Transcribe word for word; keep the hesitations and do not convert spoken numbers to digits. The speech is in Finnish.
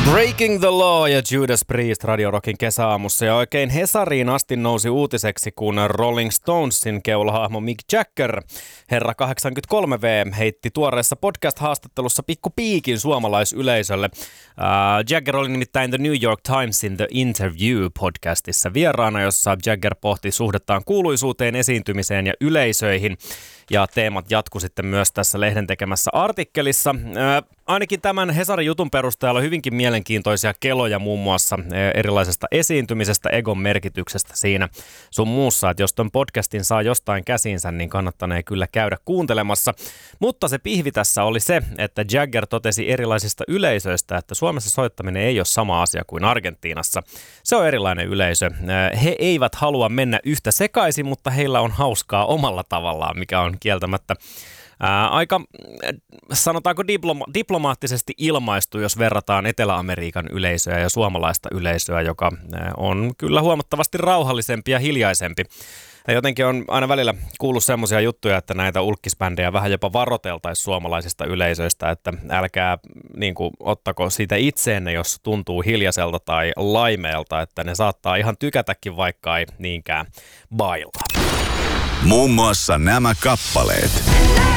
Breaking the Law ja Judas Priest Radio Rockin kesäaamussa, ja oikein Hesariin asti nousi uutiseksi, kun Rolling Stonesin keulahahmo Mick Jagger, herra kahdeksankymmentäkolme vuotias, heitti tuoreessa podcast-haastattelussa pikku piikin suomalaisyleisölle. Uh, Jagger oli nimittäin The New York Timesin The Interview-podcastissa vieraana, jossa Jagger pohti suhdettaan kuuluisuuteen, esiintymiseen ja yleisöihin. Ja teemat jatku sitten myös tässä lehden tekemässä artikkelissa. Ää, ainakin tämän Hesarin jutun perusteella hyvinkin mielenkiintoisia keloja muun muassa erilaisesta esiintymisestä, egon merkityksestä siinä sun muussa. Että jos ton podcastin saa jostain käsinsä, niin kannattanee kyllä käydä kuuntelemassa. Mutta se pihvi tässä oli se, että Jagger totesi erilaisista yleisöistä, että Suomessa soittaminen ei ole sama asia kuin Argentiinassa. Se on erilainen yleisö. He eivät halua mennä yhtä sekaisin, mutta heillä on hauskaa omalla tavallaan, mikä on kieltämättä ää, aika, sanotaanko diploma- diplomaattisesti ilmaistu, jos verrataan Etelä-Amerikan yleisöä ja suomalaista yleisöä, joka ää, on kyllä huomattavasti rauhallisempi ja hiljaisempi. Ja jotenkin on aina välillä kuullut semmoisia juttuja, että näitä ulkkisbändejä vähän jopa varoteltaisiin suomalaisista yleisöistä, että älkää niin kuin, ottako siitä itseenne, jos tuntuu hiljaiselta tai laimeelta, että ne saattaa ihan tykätäkin, vaikka ei niinkään bailaa. Muun muassa nämä kappaleet.